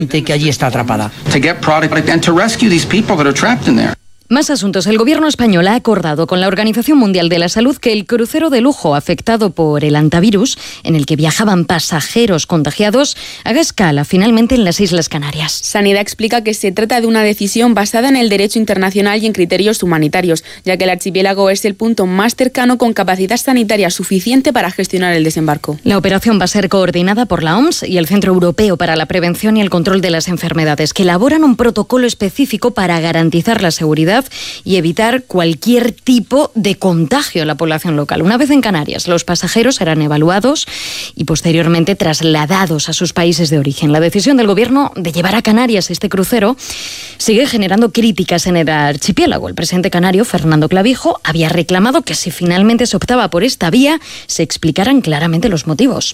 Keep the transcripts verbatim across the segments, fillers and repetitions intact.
que allí está atrapada. Más asuntos. El gobierno español ha acordado con la Organización Mundial de la Salud que el crucero de lujo afectado por el hantavirus, en el que viajaban pasajeros contagiados, haga escala finalmente en las Islas Canarias. Sanidad explica que se trata de una decisión basada en el derecho internacional y en criterios humanitarios, ya que el archipiélago es el punto más cercano con capacidad sanitaria suficiente para gestionar el desembarco. La operación va a ser coordinada por la O M S y el Centro Europeo para la Prevención y el Control de las Enfermedades, que elaboran un protocolo específico para garantizar la seguridad y evitar cualquier tipo de contagio en la población local. Una vez en Canarias, los pasajeros serán evaluados y posteriormente trasladados a sus países de origen. La decisión del gobierno de llevar a Canarias este crucero sigue generando críticas en el archipiélago. El presidente canario, Fernando Clavijo, había reclamado que si finalmente se optaba por esta vía, se explicaran claramente los motivos.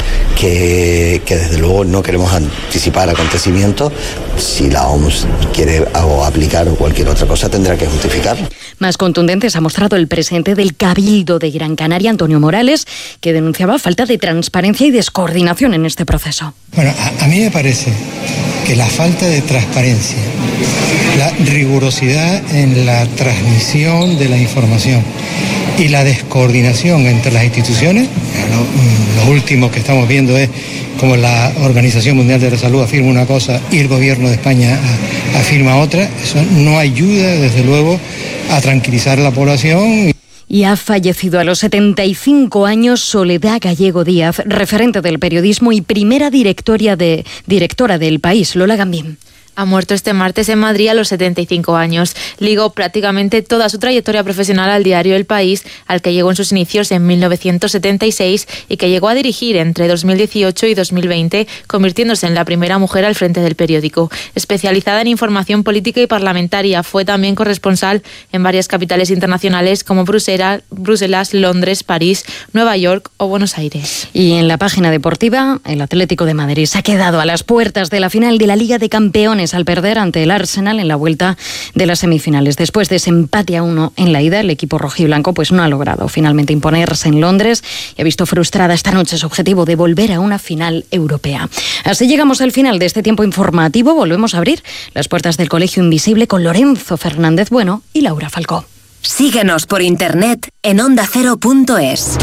Que, que desde luego no queremos anticipar acontecimientos. Si la O M S quiere o aplicar o cualquier otra cosa, tendrá que justificar. Más contundentes ha mostrado el presidente del Cabildo de Gran Canaria, Antonio Morales, que denunciaba falta de transparencia y descoordinación en este proceso. Bueno, a, a mí me parece que la falta de transparencia, la rigurosidad en la transmisión de la información y la descoordinación entre las instituciones, lo, lo último que estamos viendo es como la Organización Mundial de la Salud afirma una cosa y el gobierno de España afirma otra, eso no ayuda desde luego a tranquilizar a la población. Y ha fallecido a los setenta y cinco años Soledad Gallego Díaz, referente del periodismo y primera directoria de, directora del País, Lola Gambín. Ha muerto este martes en Madrid a los setenta y cinco años. Ligó prácticamente toda su trayectoria profesional al diario El País, al que llegó en sus inicios en mil novecientos setenta y seis y que llegó a dirigir entre dos mil dieciocho y dos mil veinte, convirtiéndose en la primera mujer al frente del periódico. Especializada en información política y parlamentaria, fue también corresponsal en varias capitales internacionales como Bruselas, Bruselas, Londres, París, Nueva York o Buenos Aires. Y en la página deportiva, el Atlético de Madrid se ha quedado a las puertas de la final de la Liga de Campeones al perder ante el Arsenal en la vuelta de las semifinales. Después de ese empate a uno en la ida, el equipo rojiblanco pues no ha logrado finalmente imponerse en Londres y ha visto frustrada esta noche su objetivo de volver a una final europea. Así llegamos al final de este tiempo informativo. Volvemos a abrir las puertas del Colegio Invisible con Lorenzo Fernández Bueno y Laura Falcó. Síguenos por internet en onda cero punto es.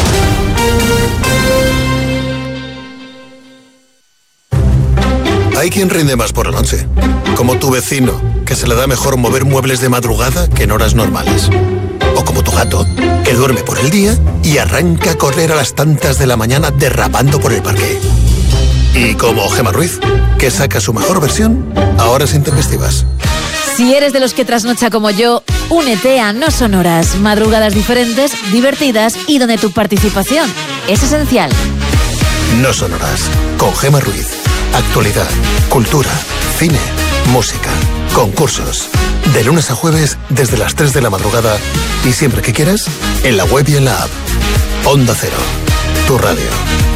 Hay quien rinde más por la noche, como tu vecino, que se le da mejor mover muebles de madrugada que en horas normales. O como tu gato, que duerme por el día y arranca a correr a las tantas de la mañana derrapando por el parque. Y como Gemma Ruiz, que saca su mejor versión a horas intempestivas. Si eres de los que trasnocha como yo, únete a No Son Horas, madrugadas diferentes, divertidas y donde tu participación es esencial. No Son Horas, con Gemma Ruiz. Actualidad, cultura, cine, música, concursos. De lunes a jueves desde las tres de la madrugada y siempre que quieras, en la web y en la app. Onda Cero, tu radio.